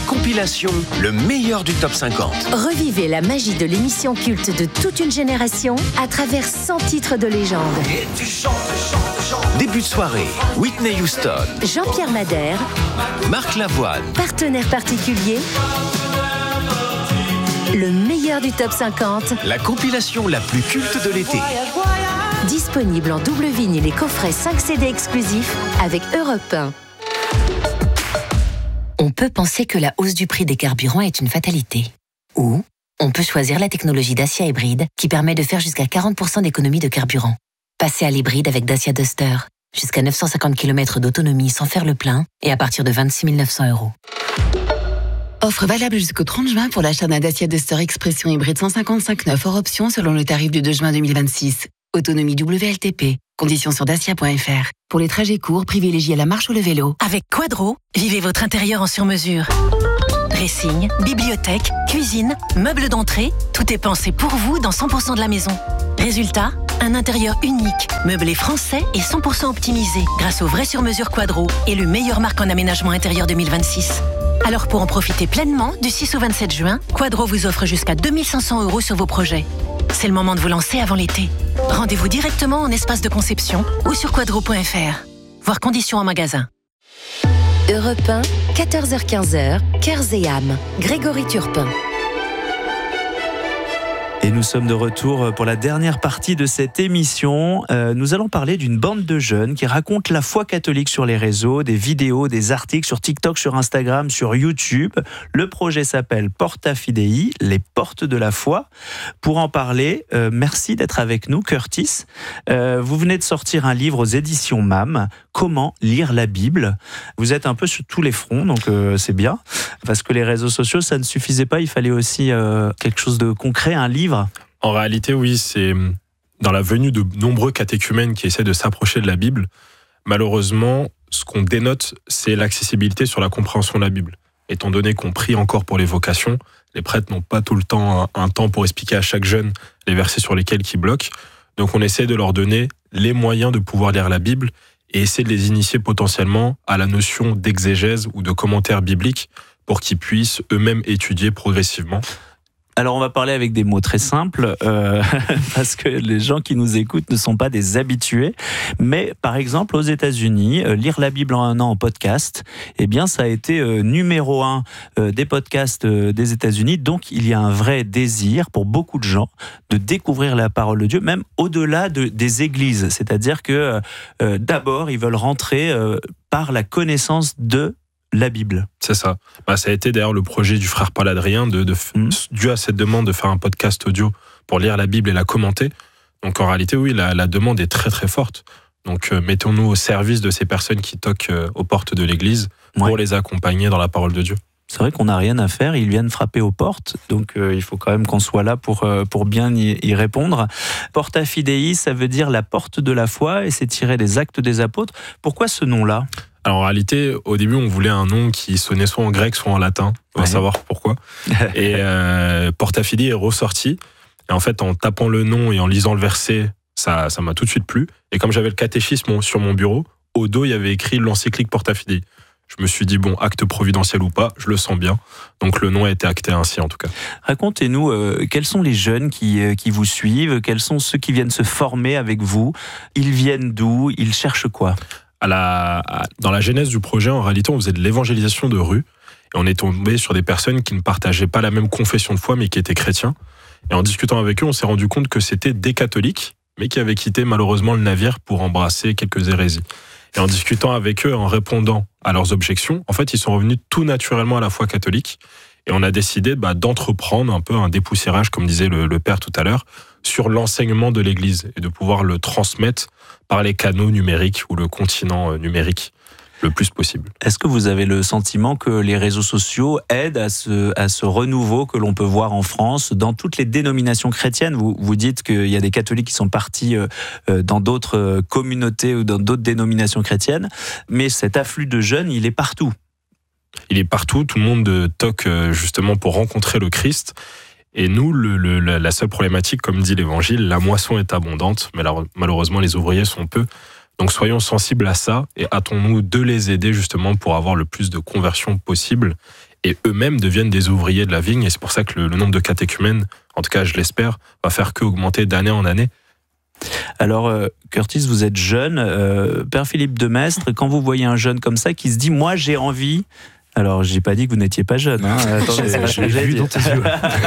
compilation Le meilleur du top 50. Revivez la magie de l'émission culte de toute une génération à travers 100 titres de légende. Et tu chantes. Début de soirée, Whitney Houston, Jean-Pierre Madère, Marc Lavoine, partenaire particulier. Le meilleur du top 50. La compilation la plus culte de l'été. Disponible en double vinyle et coffret 5 CD exclusifs avec Europe 1. On peut penser que la hausse du prix des carburants est une fatalité. Ou on peut choisir la technologie Dacia Hybride qui permet de faire jusqu'à 40% d'économie de carburant. Passez à l'hybride avec Dacia Duster. Jusqu'à 950 km d'autonomie sans faire le plein et à partir de 26 900 €. Offre valable jusqu'au 30 juin pour l'achat d'un Dacia Duster Expression hybride 155 hors option selon le tarif du 2 juin 2026. Autonomie WLTP. Conditions sur dacia.fr. Pour les trajets courts, privilégiez la marche ou le vélo. Avec Quadro, vivez votre intérieur en sur-mesure. Dressing, bibliothèque, cuisine, meubles d'entrée, tout est pensé pour vous dans 100% de la maison. Résultat, un intérieur unique, meublé français et 100% optimisé grâce au vrai sur-mesure Quadro, élu meilleure marque en aménagement intérieur 2026. Alors pour en profiter pleinement, du 6 au 27 juin, Quadro vous offre jusqu'à 2 500 € sur vos projets. C'est le moment de vous lancer avant l'été. Rendez-vous directement en espace de conception ou sur quadro.fr. Voir conditions en magasin. Europe 1, 14h-15h, Cœurs et âmes. Grégory Turpin. Et nous sommes de retour pour la dernière partie de cette émission. Nous allons parler d'une bande de jeunes qui racontent la foi catholique sur les réseaux, des vidéos, des articles sur TikTok, sur Instagram, sur YouTube. Le projet s'appelle Porta Fidei, les portes de la foi. Pour en parler, merci d'être avec nous, Curtis. Vous venez de sortir un livre aux éditions MAM, Comment lire la Bible. Vous êtes un peu sur tous les fronts, donc c'est bien. Parce que les réseaux sociaux, ça ne suffisait pas, il fallait aussi quelque chose de concret, un livre. En réalité, oui, c'est dans la venue de nombreux catéchumènes qui essaient de s'approcher de la Bible. Malheureusement, ce qu'on dénote, c'est l'accessibilité sur la compréhension de la Bible. Étant donné qu'on prie encore pour les vocations, les prêtres n'ont pas tout le temps un temps pour expliquer à chaque jeune les versets sur lesquels ils bloquent. Donc on essaie de leur donner les moyens de pouvoir lire la Bible et essayer de les initier potentiellement à la notion d'exégèse ou de commentaire biblique pour qu'ils puissent eux-mêmes étudier progressivement. Alors on va parler avec des mots très simples parce que les gens qui nous écoutent ne sont pas des habitués. Mais par exemple aux États-Unis, lire la Bible en un an en podcast, eh bien ça a été numéro 1 des podcasts des États-Unis. Donc il y a un vrai désir pour beaucoup de gens de découvrir la parole de Dieu, même au-delà des églises. C'est-à-dire que d'abord ils veulent rentrer par la connaissance de la Bible. C'est ça. Ça a été d'ailleurs le projet du frère Paul Adrien, dû à cette demande de faire un podcast audio pour lire la Bible et la commenter. Donc en réalité, oui, la demande est très très forte. Donc mettons-nous au service de ces personnes qui toquent aux portes de l'église pour les accompagner dans la parole de Dieu. C'est vrai qu'on n'a rien à faire, ils viennent frapper aux portes, donc il faut quand même qu'on soit là pour bien y répondre. Porta Fidei, ça veut dire la porte de la foi, et c'est tiré des Actes des Apôtres. Pourquoi ce nom-là ? Alors en réalité, au début, on voulait un nom qui sonnait soit en grec, soit en latin. On va savoir pourquoi. Et Porta Fidei est ressorti. Et en fait, en tapant le nom et en lisant le verset, ça m'a tout de suite plu. Et comme j'avais le catéchisme sur mon bureau, au dos, il y avait écrit l'encyclique Porta Fidei. Je me suis dit, bon, acte providentiel ou pas, je le sens bien. Donc le nom a été acté ainsi en tout cas. Racontez-nous, quels sont les jeunes qui vous suivent ? Quels sont ceux qui viennent se former avec vous ? Ils viennent d'où ? Ils cherchent quoi ? Dans la genèse du projet, en réalité, on faisait de l'évangélisation de rue. Et on est tombé sur des personnes qui ne partageaient pas la même confession de foi, mais qui étaient chrétiens. Et en discutant avec eux, on s'est rendu compte que c'était des catholiques, mais qui avaient quitté malheureusement le navire pour embrasser quelques hérésies. Et en discutant avec eux, en répondant à leurs objections, en fait, ils sont revenus tout naturellement à la foi catholique. Et on a décidé d'entreprendre un peu un dépoussiérage, comme disait le père tout à l'heure, sur l'enseignement de l'Église et de pouvoir le transmettre par les canaux numériques ou le continent numérique le plus possible. Est-ce que vous avez le sentiment que les réseaux sociaux aident à ce renouveau que l'on peut voir en France dans toutes les dénominations chrétiennes ? Vous dites qu'il y a des catholiques qui sont partis dans d'autres communautés ou dans d'autres dénominations chrétiennes, mais cet afflux de jeunes, il est partout. Il est partout, tout le monde toque justement pour rencontrer le Christ. Et nous, la seule problématique, comme dit l'Évangile, la moisson est abondante, mais malheureusement les ouvriers sont peu. Donc soyons sensibles à ça et hâtons-nous de les aider justement pour avoir le plus de conversions possible et eux-mêmes deviennent des ouvriers de la vigne. Et c'est pour ça que le nombre de catéchumènes, en tout cas je l'espère, va faire qu'augmenter d'année en année. Alors, Curtis, vous êtes jeune. Père Philippe Demestre, quand vous voyez un jeune comme ça qui se dit « moi j'ai envie », alors, j'ai pas dit que vous n'étiez pas jeune. Hein. Attendez, je l'ai vu dans tes yeux.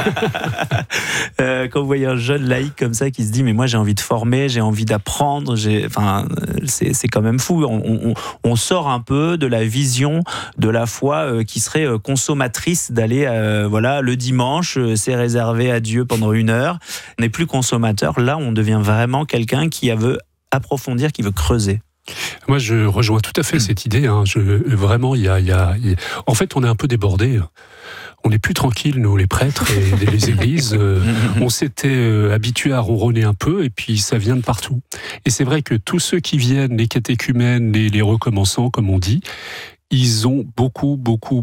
Quand vous voyez un jeune laïc comme ça qui se dit mais moi j'ai envie de former, j'ai envie d'apprendre, c'est quand même fou. On sort un peu de la vision de la foi qui serait consommatrice d'aller le dimanche, c'est réservé à Dieu pendant 1 heure. On n'est plus consommateur. Là, on devient vraiment quelqu'un qui veut approfondir, qui veut creuser. Moi, je rejoins tout à fait cette idée. Hein. Vraiment, en fait, on est un peu débordés. On n'est plus tranquille, nous, les prêtres et les églises. On s'était habitués à ronronner un peu, et puis ça vient de partout. Et c'est vrai que tous ceux qui viennent, les catéchumènes, les recommençants, comme on dit, ils ont beaucoup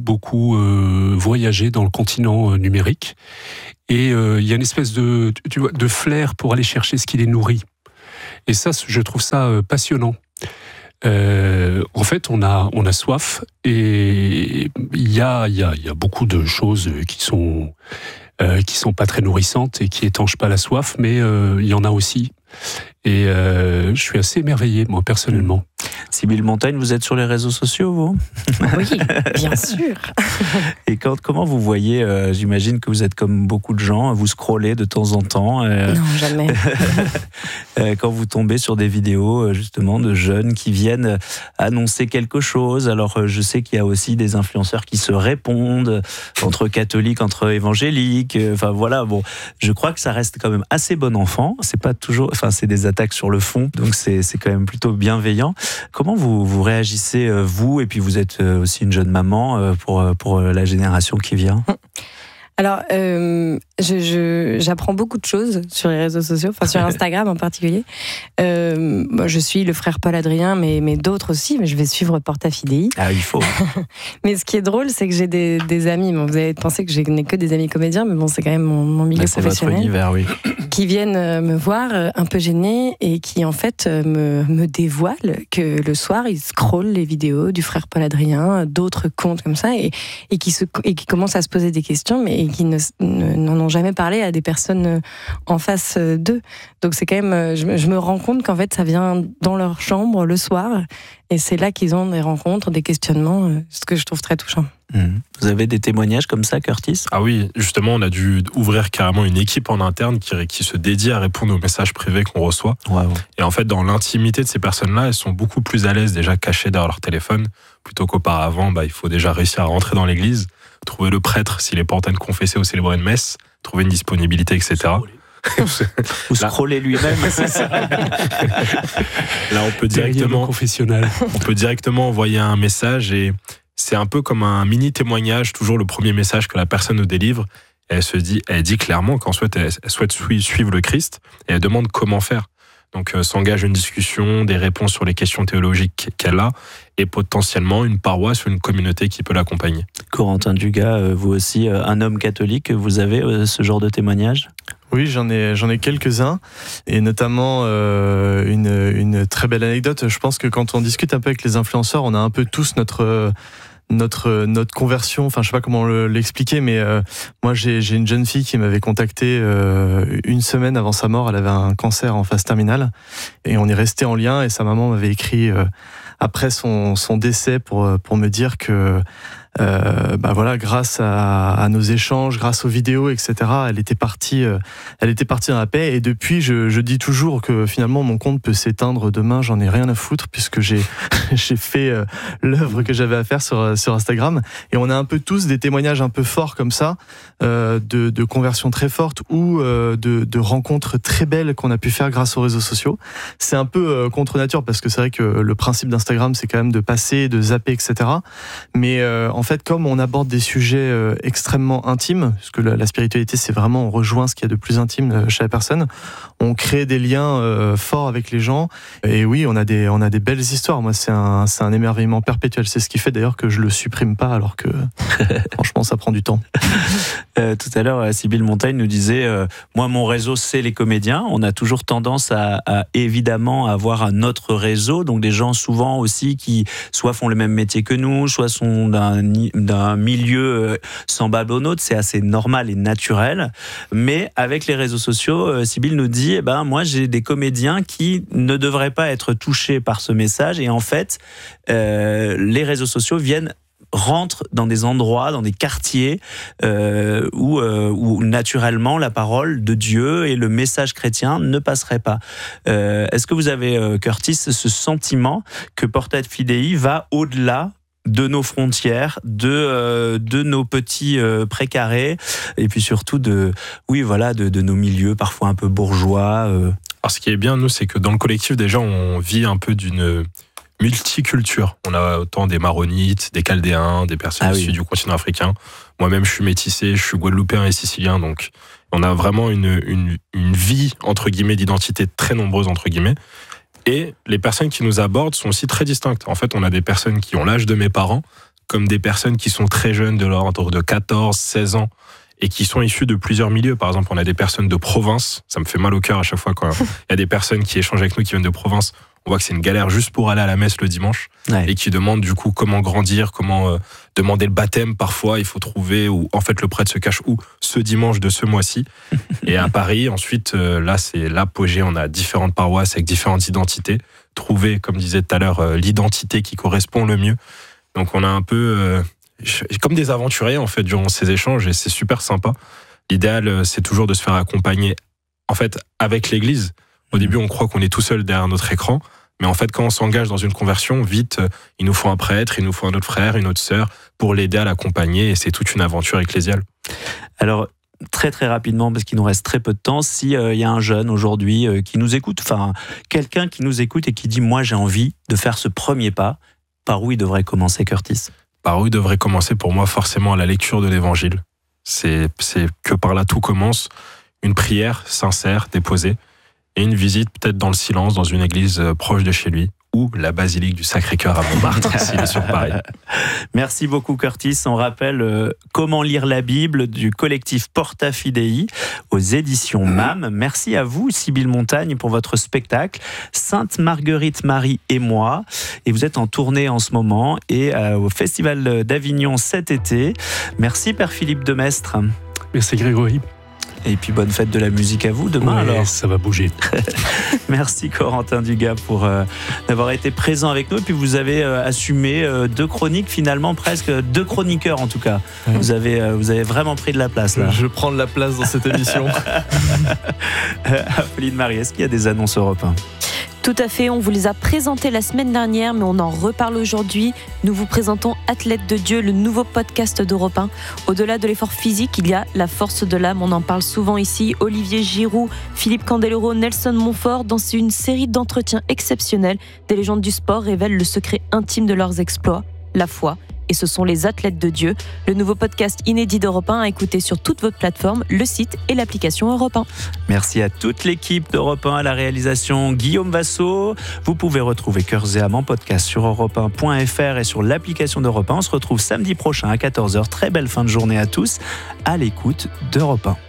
voyagé dans le continent numérique. Et il y a une espèce de flair pour aller chercher ce qui les nourrit. Et ça, je trouve ça passionnant. En fait, on a soif, et il y a beaucoup de choses qui sont pas très nourrissantes et qui étanchent pas la soif, mais il y en a aussi. Et je suis assez émerveillé, moi, personnellement. Sibylle Montagne, vous êtes sur les réseaux sociaux, vous ? Oui, bien sûr. Et comment vous voyez, j'imagine que vous êtes comme beaucoup de gens, vous scrollez de temps en temps. Non, jamais. Quand vous tombez sur des vidéos, justement, de jeunes qui viennent annoncer quelque chose. Alors, je sais qu'il y a aussi des influenceurs qui se répondent, entre catholiques, entre évangéliques. Enfin, voilà, bon, je crois que ça reste quand même assez bon enfant. C'est pas toujours... Enfin, c'est des attaques sur le fond, donc c'est quand même plutôt bienveillant. Comment vous réagissez, vous, et puis vous êtes aussi une jeune maman, pour la génération qui vient ? Alors, j'apprends beaucoup de choses sur les réseaux sociaux, enfin sur Instagram en particulier. Moi, je suis le frère Paul Adrien, mais d'autres aussi, mais je vais suivre Porta Fidei. Ah, il faut. Mais ce qui est drôle, c'est que j'ai des amis, bon, vous allez penser que je n'ai que des amis comédiens, mais bon, c'est quand même mon milieu professionnel. C'est votre univers, oui. Qui viennent me voir un peu gênés et qui en fait me dévoilent que le soir, ils scrollent les vidéos du frère Paul Adrien, d'autres comptes comme ça, et qui commencent à se poser des questions, mais qui n'en ont jamais parlé à des personnes en face d'eux. Donc c'est quand même, je me rends compte qu'en fait ça vient dans leur chambre le soir, et c'est là qu'ils ont des rencontres, des questionnements, ce que je trouve très touchant. Vous avez des témoignages comme ça, Curtis ? Ah oui, justement, on a dû ouvrir carrément une équipe en interne qui se dédie à répondre aux messages privés qu'on reçoit. Wow. Et en fait, dans l'intimité de ces personnes-là, elles sont beaucoup plus à l'aise déjà cachées derrière leur téléphone, plutôt qu'auparavant, il faut déjà réussir à rentrer dans l'église, trouver le prêtre s'il n'est pas en train de confesser ou célébrer une messe, trouver une disponibilité, etc. Ou scroller lui-même, c'est ça. Là, on peut directement envoyer un message, et c'est un peu comme un mini témoignage, toujours le premier message que la personne nous délivre. Elle dit clairement qu'en fait, elle souhaite suivre le Christ, et elle demande comment faire. Donc, s'engage une discussion, des réponses sur les questions théologiques qu'elle a, et potentiellement une paroisse ou une communauté qui peut l'accompagner. Corentin Dugas, vous aussi, un homme catholique, vous avez ce genre de témoignage ? Oui, j'en ai quelques-uns, et notamment une très belle anecdote. Je pense que quand on discute un peu avec les influenceurs, on a un peu tous notre conversion, enfin je sais pas comment l'expliquer, mais moi j'ai une jeune fille qui m'avait contacté 1 semaine avant sa mort. Elle avait un cancer en phase terminale, et on est resté en lien, et sa maman m'avait écrit après son décès pour me dire que grâce à nos échanges, grâce aux vidéos, etc., elle était partie dans la paix. Et depuis, je dis toujours que finalement mon compte peut s'éteindre demain, j'en ai rien à foutre, puisque j'ai fait l'œuvre que j'avais à faire sur Instagram. Et on a un peu tous des témoignages un peu forts comme ça, de conversions très fortes, ou de rencontres très belles qu'on a pu faire grâce aux réseaux sociaux. C'est un peu contre nature, parce que c'est vrai que le principe d'Instagram, c'est quand même de passer, de zapper, etc. Mais en fait, comme on aborde des sujets extrêmement intimes, parce que la spiritualité, c'est vraiment, on rejoint ce qu'il y a de plus intime chez la personne, on crée des liens forts avec les gens. Et oui, on a des belles histoires. Moi, c'est un émerveillement perpétuel. C'est ce qui fait d'ailleurs que je le supprime pas, alors que franchement, ça prend du temps. Tout à l'heure, Sibylle Montagne nous disait moi, mon réseau, c'est les comédiens. On a toujours tendance à évidemment avoir un autre réseau, donc des gens souvent aussi qui soit font le même métier que nous, soit sont d'un d'un milieu semblable au nôtre, c'est assez normal et naturel. Mais avec les réseaux sociaux, Sybille nous dit, moi j'ai des comédiens qui ne devraient pas être touchés par ce message. Et en fait, les réseaux sociaux rentrent dans des endroits, dans des quartiers où naturellement la parole de Dieu et le message chrétien ne passeraient pas. Est-ce que vous avez, Curtis, ce sentiment que Porta Fidei va au-delà de nos frontières, de nos petits précarés, et puis surtout de nos milieux parfois un peu bourgeois. Alors ce qui est bien, nous, c'est que dans le collectif, déjà, on vit un peu d'une multiculture. On a autant des Maronites, des Chaldéens, des personnes issues du continent africain. Moi-même, je suis métissé, je suis guadeloupéen et sicilien, donc on a vraiment une vie, entre guillemets, d'identité très nombreuse, entre guillemets. Et les personnes qui nous abordent sont aussi très distinctes. En fait, on a des personnes qui ont l'âge de mes parents, comme des personnes qui sont très jeunes, de l'ordre de 14, 16 ans, et qui sont issues de plusieurs milieux. Par exemple, on a des personnes de province. Ça me fait mal au cœur à chaque fois quand il y a des personnes qui échangent avec nous qui viennent de province. On voit que c'est une galère juste pour aller à la messe le dimanche, et qui demandent du coup comment grandir, comment demander le baptême parfois. Il faut trouver où en fait le prêtre se cache où ce dimanche de ce mois-ci. Et à Paris, ensuite, là c'est l'apogée. On a différentes paroisses avec différentes identités. Trouver, comme disait tout à l'heure, l'identité qui correspond le mieux. Donc on a un peu comme des aventuriers en fait durant ces échanges, et c'est super sympa. L'idéal, c'est toujours de se faire accompagner en fait avec l'Église. Au début, on croit qu'on est tout seul derrière notre écran, mais en fait, quand on s'engage dans une conversion, vite, il nous faut un prêtre, il nous faut un autre frère, une autre sœur, pour l'aider à l'accompagner, et c'est toute une aventure ecclésiale. Alors, très très rapidement, parce qu'il nous reste très peu de temps, s'il y a un jeune aujourd'hui qui nous écoute, enfin, quelqu'un qui nous écoute et qui dit « moi, j'ai envie de faire ce premier pas », par où il devrait commencer, Curtis ? Par où il devrait commencer, pour moi, forcément, à la lecture de l'Évangile. C'est que par là, tout commence. Une prière sincère, déposée, et une visite peut-être dans le silence, dans une église proche de chez lui, ou la basilique du Sacré-Cœur à Montmartre, s'il est sur Paris. Merci beaucoup, Curtis. On rappelle Comment lire la Bible du collectif Porta Fidei aux éditions MAM. Merci à vous, Sybille Montagne, pour votre spectacle Sainte Marguerite Marie et moi. Et vous êtes en tournée en ce moment et au Festival d'Avignon cet été. Merci, Père Philippe Demestre. Merci, Grégory. Et puis bonne fête de la musique à vous demain, alors. Ça va bouger. Merci Corentin Dugas pour d'avoir été présent avec nous. Et puis vous avez assumé 2 chroniques, finalement presque 2 chroniqueurs en tout cas. Vous avez vraiment pris de la place là. Je prends de la place dans cette émission. Apolline Marie, est-ce qu'il y a des annonces Europe 1 ? Tout à fait, on vous les a présentés la semaine dernière, mais on en reparle aujourd'hui. Nous vous présentons Athlètes de Dieu, le nouveau podcast d'Europe 1. Au-delà de l'effort physique, il y a la force de l'âme. On en parle souvent ici. Olivier Giroud, Philippe Candeloro, Nelson Montfort, dans une série d'entretiens exceptionnels, des légendes du sport révèlent le secret intime de leurs exploits, la foi. Et ce sont les Athlètes de Dieu, le nouveau podcast inédit d'Europe 1 à écouter sur toutes vos plateformes, le site et l'application Europe 1. Merci à toute l'équipe d'Europe 1, à la réalisation Guillaume Vassot. Vous pouvez retrouver Cœurs et âmes en podcast sur europe1.fr et sur l'application d'Europe 1. On se retrouve samedi prochain à 14h. Très belle fin de journée à tous, à l'écoute d'Europe 1.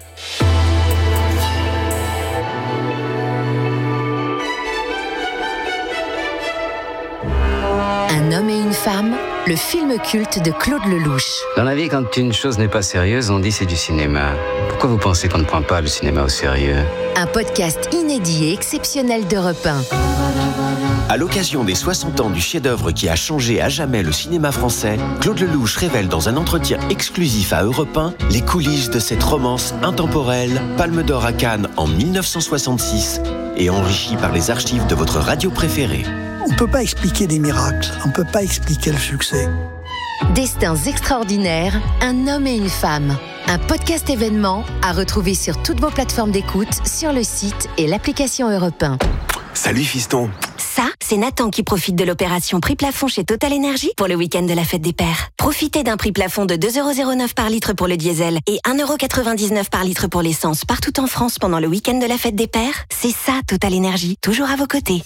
Un homme et une femme, le film culte de Claude Lelouch. Dans la vie, quand une chose n'est pas sérieuse, on dit c'est du cinéma. Pourquoi vous pensez qu'on ne prend pas le cinéma au sérieux ? Un podcast inédit et exceptionnel d'Europe 1. À l'occasion des 60 ans du chef-d'œuvre qui a changé à jamais le cinéma français, Claude Lelouch révèle dans un entretien exclusif à Europe 1 les coulisses de cette romance intemporelle, Palme d'Or à Cannes en 1966 et enrichie par les archives de votre radio préférée. On ne peut pas expliquer des miracles, on ne peut pas expliquer le succès. Destins extraordinaires, un homme et une femme. Un podcast événement à retrouver sur toutes vos plateformes d'écoute, sur le site et l'application Europe 1. Salut fiston. Ça, c'est Nathan qui profite de l'opération prix plafond chez Total Energy pour le week-end de la fête des pères. Profitez d'un prix plafond de 2,09€ par litre pour le diesel et 1,99€ par litre pour l'essence partout en France pendant le week-end de la fête des pères. C'est ça, Total Energy, toujours à vos côtés.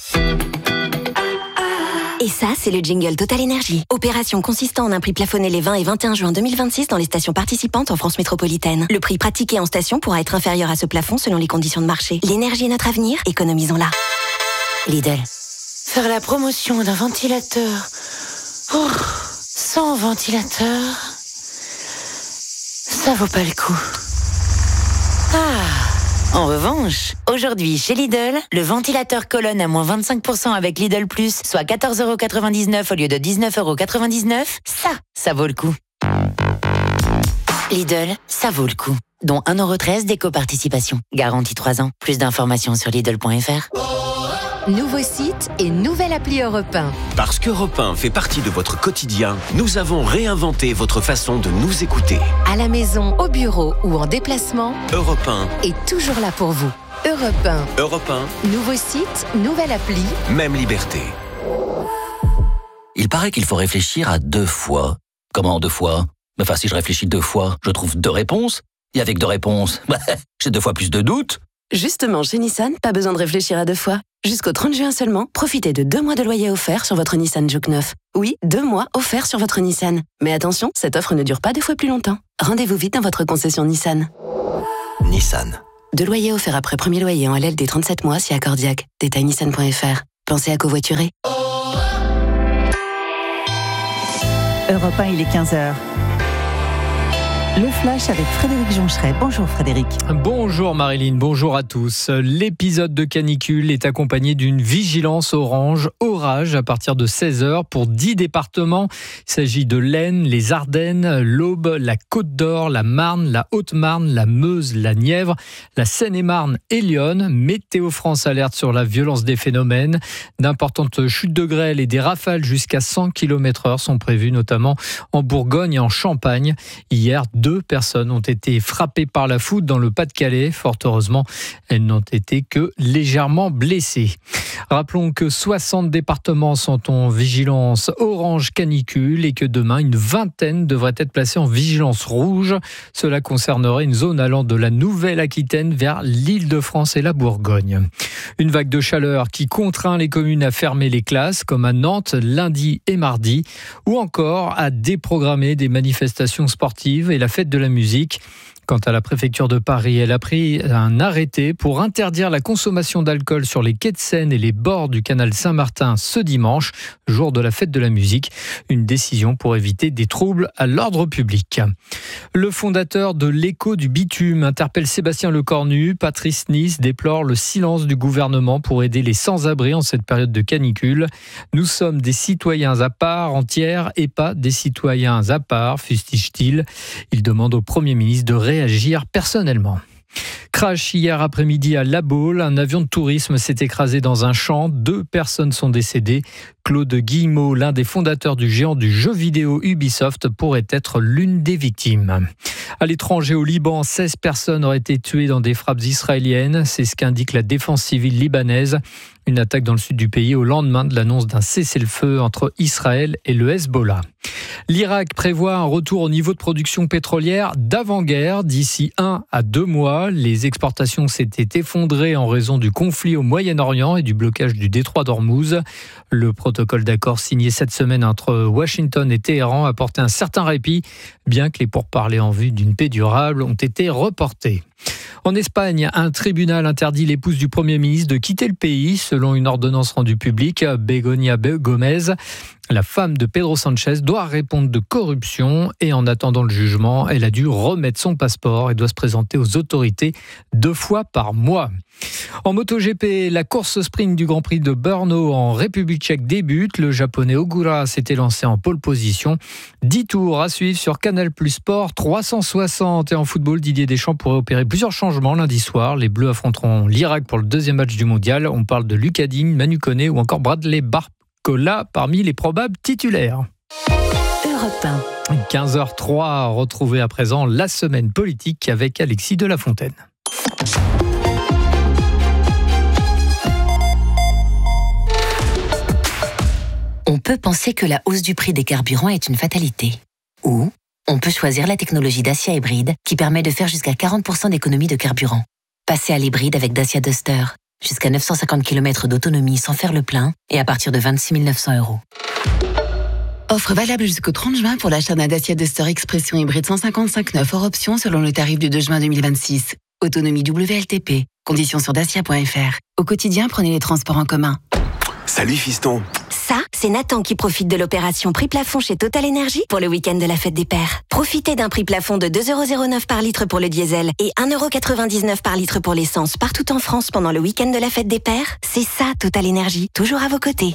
Et ça, c'est le jingle Total Energy. Opération consistant en un prix plafonné les 20 et 21 juin 2026 dans les stations participantes en France métropolitaine. Le prix pratiqué en station pourra être inférieur à ce plafond selon les conditions de marché. L'énergie est notre avenir, économisons-la. Lidl. Faire la promotion d'un ventilateur. Sans ventilateur, ça vaut pas le coup. En revanche, aujourd'hui chez Lidl, le ventilateur colonne à moins 25% avec Lidl Plus, soit 14,99€ au lieu de 19,99€, ça vaut le coup. Lidl, ça vaut le coup. Dont 1,13€ d'éco-participation. Garantie 3 ans. Plus d'informations sur Lidl.fr. Nouveau site et nouvelle appli Europe 1. Parce qu'Europe 1 fait partie de votre quotidien, nous avons réinventé votre façon de nous écouter. À la maison, au bureau ou en déplacement, Europe 1 est toujours là pour vous. Europe 1. Europe 1, Nouveau site, nouvelle appli. même liberté. Il paraît qu'il faut réfléchir à 2 fois. Comment 2 fois ? Enfin, si je réfléchis 2 fois, je trouve 2 réponses. Et avec 2 réponses, j'ai 2 fois plus de doutes. Justement, chez Nissan, pas besoin de réfléchir à 2 fois. Jusqu'au 30 juin seulement, profitez de 2 mois de loyer offert sur votre Nissan Juke 9. Oui, 2 mois offerts sur votre Nissan. Mais attention, cette offre ne dure pas 2 fois plus longtemps. Rendez-vous vite dans votre concession Nissan. Nissan. 2 loyers offerts après premier loyer en LLD 37 mois si accordiaque. Détail nissan.fr. Pensez à covoiturer. Europe 1, il est 15h. Le Flash avec Frédéric Joncheret. Bonjour Frédéric. Bonjour Marilyn, bonjour à tous. L'épisode de canicule est accompagné d'une vigilance orange orage à partir de 16h pour 10 départements. Il s'agit de l'Aisne, les Ardennes, l'Aube, la Côte d'Or, la Marne, la Haute-Marne, la Meuse, la Nièvre, la Seine-et-Marne et l'Yonne. Météo France alerte sur la violence des phénomènes. D'importantes chutes de grêle et des rafales jusqu'à 100 km/h sont prévues notamment en Bourgogne et en Champagne. Hier, 2 personnes ont été frappées par la foudre dans le Pas-de-Calais. Fort heureusement, elles n'ont été que légèrement blessées. Rappelons que 60 départements sont en vigilance orange canicule et que demain, une vingtaine devraient être placés en vigilance rouge. Cela concernerait une zone allant de la Nouvelle-Aquitaine vers l'Île-de-France et la Bourgogne. Une vague de chaleur qui contraint les communes à fermer les classes, comme à Nantes lundi et mardi, ou encore à déprogrammer des manifestations sportives et la fête de la musique. Quant à la préfecture de Paris, elle a pris un arrêté pour interdire la consommation d'alcool sur les quais de Seine et les bords du canal Saint-Martin ce dimanche, jour de la fête de la musique. Une décision pour éviter des troubles à l'ordre public. Le fondateur de l'Écho du bitume interpelle Sébastien Lecornu. Patrice Nice déplore le silence du gouvernement pour aider les sans-abri en cette période de canicule. Nous sommes des citoyens à part entière et pas des citoyens à part, fustige-t-il. Il demande au Premier ministre de réagir personnellement. Crash hier après-midi à La Baule. Un avion de tourisme s'est écrasé dans un champ. 2 personnes sont décédées. Claude Guillemot, l'un des fondateurs du géant du jeu vidéo Ubisoft, pourrait être l'une des victimes. À l'étranger, au Liban, 16 personnes auraient été tuées dans des frappes israéliennes. C'est ce qu'indique la défense civile libanaise. Une attaque dans le sud du pays au lendemain de l'annonce d'un cessez-le-feu entre Israël et le Hezbollah. L'Irak prévoit un retour au niveau de production pétrolière d'avant-guerre d'ici 1 à 2 mois. Les exportations s'étaient effondrées en raison du conflit au Moyen-Orient et du blocage du détroit d'Ormuz. Le protocole d'accord signé cette semaine entre Washington et Téhéran a apporté un certain répit, bien que les pourparlers en vue d'une paix durable ont été reportés. En Espagne, un tribunal interdit l'épouse du Premier ministre de quitter le pays, selon une ordonnance rendue publique. Begoña Gómez, la femme de Pedro Sánchez, doit répondre de corruption et en attendant le jugement, elle a dû remettre son passeport et doit se présenter aux autorités 2 fois par mois. En MotoGP, la course sprint du Grand Prix de Brno en République tchèque débute. Le japonais Ogura s'était lancé en pole position. 10 tours à suivre sur Canal+ Sport 360. Et en football, Didier Deschamps pourrait opérer plusieurs changements lundi soir. Les Bleus affronteront l'Irak pour le 2e match du mondial. On parle de Lucas Digne, Manu Koné ou encore Bradley Barcola parmi les probables titulaires. Europe 1. 15h03, retrouvez à présent la semaine politique avec Alexis de La Fontaine. On peut penser que la hausse du prix des carburants est une fatalité. Ou on peut choisir la technologie Dacia Hybride qui permet de faire jusqu'à 40% d'économie de carburant. Passez à l'hybride avec Dacia Duster. Jusqu'à 950 km d'autonomie sans faire le plein et à partir de 26 900 €. Offre valable jusqu'au 30 juin pour l'achat d'un Dacia Duster Expression hybride 155 hors option selon le tarif du 2 juin 2026. Autonomie WLTP. Conditions sur dacia.fr. Au quotidien, prenez les transports en commun. Salut fiston. Ça, c'est Nathan qui profite de l'opération prix plafond chez Total Energy pour le week-end de la fête des pères. Profitez d'un prix plafond de 2,09€ par litre pour le diesel et 1,99€ par litre pour l'essence partout en France pendant le week-end de la fête des pères. C'est ça Total Energy, toujours à vos côtés.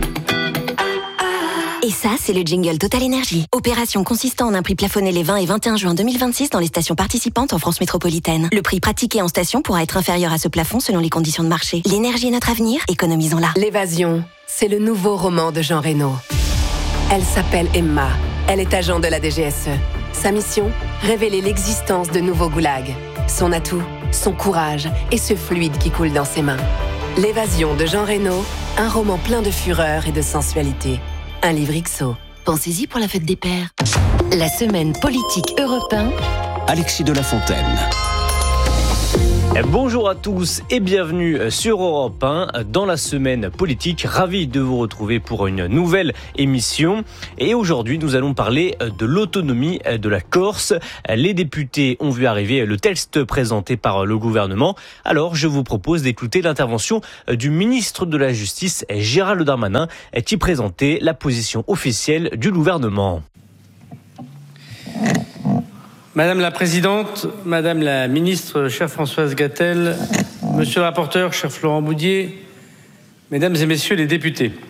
Et ça, c'est le jingle Total Energy. Opération consistant en un prix plafonné les 20 et 21 juin 2026 dans les stations participantes en France métropolitaine. Le prix pratiqué en station pourra être inférieur à ce plafond selon les conditions de marché. L'énergie est notre avenir, économisons-la. L'évasion, c'est le nouveau roman de Jean Reno. Elle s'appelle Emma. Elle est agent de la DGSE. Sa mission, révéler l'existence de nouveaux goulags. Son atout, son courage et ce fluide qui coule dans ses mains. L'évasion de Jean Reno, un roman plein de fureur et de sensualité. Un livre XO. Pensez-y pour la fête des pères. La semaine politique Europe 1. Alexis de la Fontaine. Bonjour à tous et bienvenue sur Europe 1 dans la semaine politique. Ravi de vous retrouver pour une nouvelle émission. Et aujourd'hui, nous allons parler de l'autonomie de la Corse. Les députés ont vu arriver le texte présenté par le gouvernement. Alors, je vous propose d'écouter l'intervention du ministre de la Justice, Gérald Darmanin, qui présentait la position officielle du gouvernement. Madame la Présidente, Madame la Ministre, chère Françoise Gatel, Monsieur le rapporteur, cher Florent Boudier, Mesdames et Messieurs les députés.